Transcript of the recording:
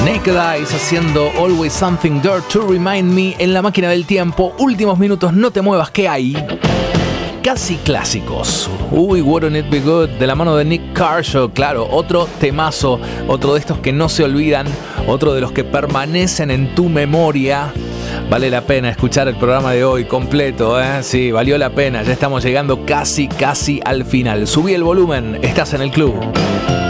Naked Eyes haciendo Always Something There to Remind Me en la máquina del tiempo. Últimos minutos, no te muevas, ¿qué hay? Casi clásicos. Wouldn't It Be Good, de la mano de Nick Kershaw. Claro, otro temazo, otro de estos que no se olvidan, otro de los que permanecen en tu memoria. Vale la pena escuchar el programa de hoy completo, ¿eh? Sí, valió la pena. Ya estamos llegando casi al final. Subí el volumen, estás en el club.